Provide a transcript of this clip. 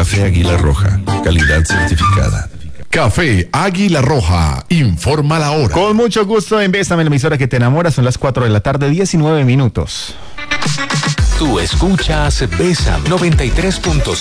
Café Águila Roja, calidad certificada. Café Águila Roja, informa la hora. Con mucho gusto en Bésame, la emisora que te enamora. Son las 4 de la tarde, 19 minutos. Tú escuchas Bésame 93.5.